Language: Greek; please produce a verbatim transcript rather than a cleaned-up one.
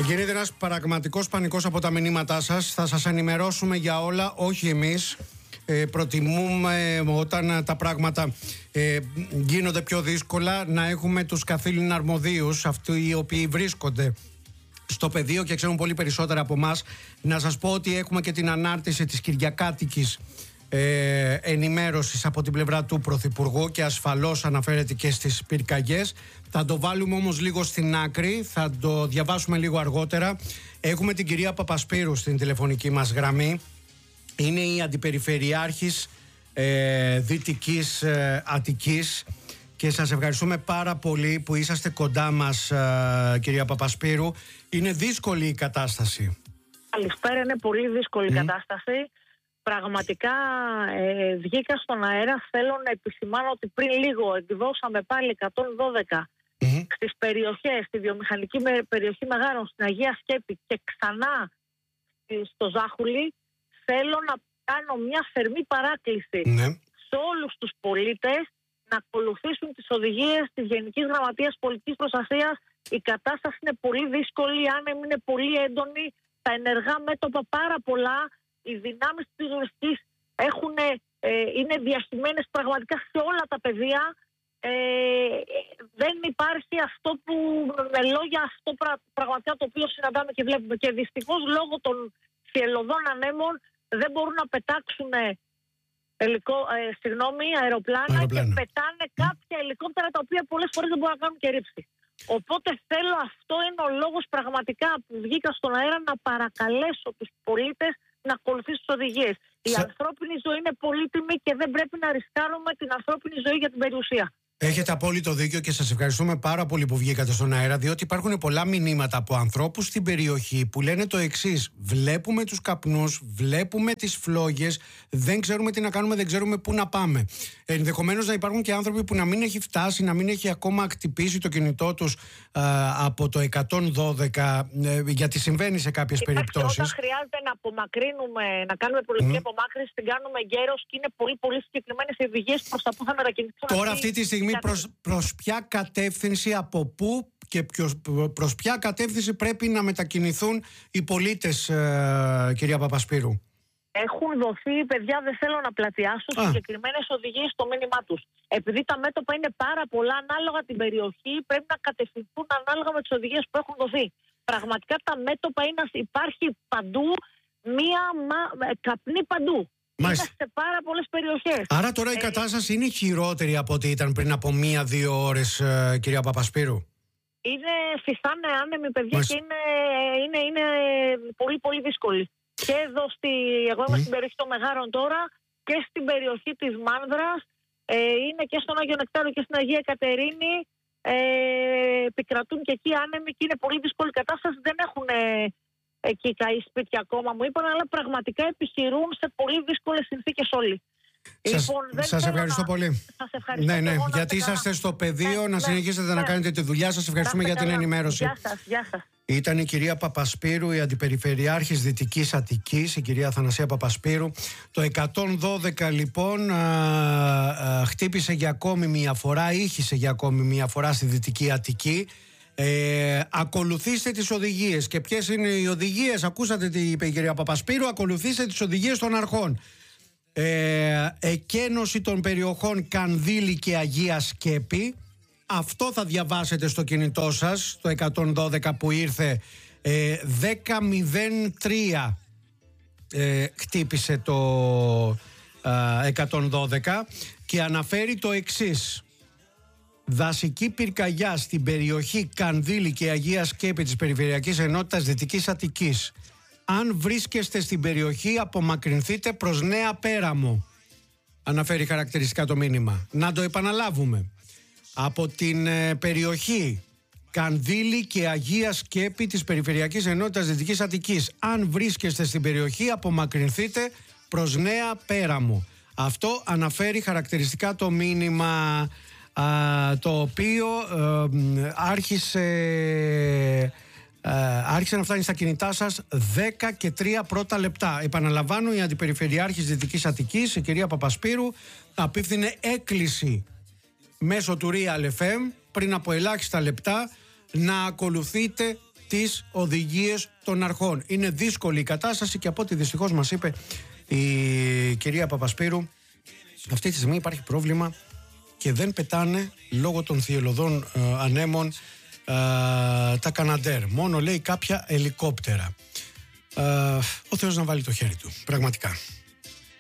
Γίνεται ένας πραγματικός πανικός από τα μηνύματά σας. Θα σας ενημερώσουμε για όλα, όχι εμείς. Ε, προτιμούμε όταν τα πράγματα ε, γίνονται πιο δύσκολα να έχουμε τους καθήλυνα αρμοδίους, αυτοί οι οποίοι βρίσκονται στο πεδίο και ξέρουν πολύ περισσότερα από εμάς. Να σας πω ότι έχουμε και την ανάρτηση της κυριακάτικης ε, ενημέρωσης από την πλευρά του Πρωθυπουργού και ασφαλώς αναφέρεται και στις πυρκαγιές. Θα το βάλουμε όμως λίγο στην άκρη, θα το διαβάσουμε λίγο αργότερα. Έχουμε την κυρία Παπασπύρου στην τηλεφωνική μας γραμμή. Είναι η Αντιπεριφερειάρχης ε, Δυτικής ε, Αττικής και σας ευχαριστούμε πάρα πολύ που είσαστε κοντά μας, ε, κυρία Παπασπύρου. Είναι δύσκολη η κατάσταση. Καλησπέρα, είναι πολύ δύσκολη η mm. κατάσταση. Πραγματικά ε, βγήκα στον αέρα. Θέλω να επισημάνω ότι πριν λίγο εκδώσαμε πάλι εκατόν δώδεκα mm. στις περιοχές, στη βιομηχανική περιοχή Μεγάρων, στην Αγία Σκέπη και ξανά στο Ζάχουλη. Θέλω να κάνω μια θερμή παράκληση mm. σε όλους τους πολίτες να ακολουθήσουν τις οδηγίες της Γενικής Γραμματείας Πολιτικής Προστασίας. Η κατάσταση είναι πολύ δύσκολη, η άνεμη είναι πολύ έντονη, τα ενεργά μέτωπα πάρα πολλά, οι δυνάμεις της πυροσβεστικής έχουν, ε, είναι διαχειμένες πραγματικά σε όλα τα πεδία. Ε, δεν υπάρχει αυτό που με λόγια αυτό πρα, πραγματικά το οποίο συναντάμε και βλέπουμε, και δυστυχώς λόγω των θυελλωδών ανέμων δεν μπορούν να πετάξουν ελικο, ε, συγγνώμη, αεροπλάνα, αεροπλάνα και πετάνε mm. κάποια ελικόπτερα τα οποία πολλές φορές δεν μπορούν να κάνουν και ρήψη. Οπότε θέλω, αυτό είναι ο λόγος πραγματικά που βγήκα στον αέρα, να παρακαλέσω τους πολίτες να ακολουθήσουν τις οδηγίες. Η Σα... ανθρώπινη ζωή είναι πολύτιμη και δεν πρέπει να ρισκάρουμε την ανθρώπινη ζωή για την περιουσία. Έχετε απόλυτο δίκιο και σας ευχαριστούμε πάρα πολύ που βγήκατε στον αέρα, διότι υπάρχουν πολλά μηνύματα από ανθρώπους στην περιοχή που λένε το εξής: βλέπουμε τους καπνούς, βλέπουμε τις φλόγες, δεν ξέρουμε τι να κάνουμε, δεν ξέρουμε πού να πάμε. Ενδεχομένως να υπάρχουν και άνθρωποι που να μην έχει φτάσει, να μην έχει ακόμα χτυπήσει το κινητό τους α, από το εκατόν δώδεκα, ε, γιατί συμβαίνει σε κάποιες Κοιτάξτε, περιπτώσεις. Όταν χρειάζεται να απομακρύνουμε, να κάνουμε πολιτική mm. απομάκρυνση, την κάνουμε γέρος και είναι πολύ πολύ συγκεκριμένες οδηγίες προς τα που θα μετακινηθούν. Τώρα αυτή τη στιγμή Προς, προς ποια κατεύθυνση, από πού και ποιος, προς ποια κατεύθυνση πρέπει να μετακινηθούν οι πολίτες, ε, κυρία Παπασπύρου? Έχουν δοθεί, παιδιά, δεν θέλω να πλατιάσω, συγκεκριμένες οδηγίες στο μήνυμά τους. Επειδή τα μέτωπα είναι πάρα πολλά, ανάλογα την περιοχή, πρέπει να κατευθυνθούν ανάλογα με τις οδηγίες που έχουν δοθεί. Πραγματικά τα μέτωπα είναι, υπάρχει παντού μία μα, καπνή παντού. Μάλιστα. Είναι σε πάρα πολλές περιοχές. Άρα τώρα η ε, κατάσταση είναι χειρότερη από ό,τι ήταν πριν από μία-δύο ώρες, ε, κυρία Παπασπύρου? Είναι φυσάνε άνεμοι, παιδιά, Μάλιστα. και είναι, είναι, είναι πολύ πολύ δύσκολη. Και εδώ, στη, εγώ είμαι mm. στην περιοχή των Μεγάρων τώρα, και στην περιοχή της Μάνδρας, ε, είναι και στον Άγιο Νεκτάριο και στην Αγία Κατερίνη, ε, επικρατούν και εκεί άνεμοι και είναι πολύ δύσκολη κατάσταση. Δεν έχουν εκεί καεί σπίτια ακόμα, μου είπαν, αλλά πραγματικά επιχειρούν σε πολύ δύσκολες συνθήκες όλοι. Σας, λοιπόν, σας ευχαριστώ να... πολύ. Σας ευχαριστώ. Ναι, ναι, γιατί είσαστε στο πεδίο, ναι, να συνεχίσετε ναι, να κάνετε τη δουλειά σας. Ευχαριστούμε για την ενημέρωση. Γεια σας, γεια σας. Ήταν η κυρία Παπασπύρου, η Αντιπεριφερειάρχης Δυτικής Αττικής, η κυρία Αθανασία Παπασπύρου. Το εκατόν δώδεκα λοιπόν α, α, χτύπησε για ακόμη μία φορά, ήχησε για ακόμη μία φορά στη Δυτική Αττική. Ε, ακολουθήστε τις οδηγίες. Και ποιες είναι οι οδηγίες? Ακούσατε τι είπε η κυρία Παπασπύρου. Ακολουθήστε τις οδηγίες των αρχών. Ε, εκένωση των περιοχών Κανδύλη και Αγία Σκέπη. Αυτό θα διαβάσετε στο κινητό σας, το εκατόν δώδεκα που ήρθε. ε, δέκα μηδέν τρία ε, χτύπησε το ε, εκατόν δώδεκα και αναφέρει το εξής: δασική πυρκαγιά στην περιοχή Κανδύλη και Αγία Σκέπη της Περιφερειακής Ενότητας Δυτικής Αττικής. Αν βρίσκεστε στην περιοχή, απομακρυνθείτε προς Νέα Πέραμο. Αναφέρει χαρακτηριστικά το μήνυμα. Να το επαναλάβουμε. Από την ε, περιοχή Κανδύλη και Αγία Σκέπη της Περιφερειακής Ενότητας Δυτικής Αττικής. Αν βρίσκεστε στην περιοχή, απομακρυνθείτε προς Νέα Πέραμο. Αυτό αναφέρει χαρακτηριστικά το μήνυμα, α, το οποίο ε, άρχισε... Uh, άρχισε να φτάνει στα κινητά σας δέκα και τρία πρώτα λεπτά. Επαναλαμβάνω, η Αντιπεριφερειάρχης Δυτικής Αττικής, η κυρία Παπασπύρου, απίφθινε έκκληση μέσω του Real εφ εμ πριν από ελάχιστα λεπτά να ακολουθείτε τις οδηγίες των αρχών. Είναι δύσκολη η κατάσταση και από ό,τι δυστυχώς μας είπε η κυρία Παπασπύρου, αυτή τη στιγμή υπάρχει πρόβλημα και δεν πετάνε λόγω των θυελλωδών ε, ανέμων ε, τα Καναντέρ. Μόνο λέει κάποια ελικόπτερα. Ε, ο Θεός να βάλει το χέρι του, πραγματικά.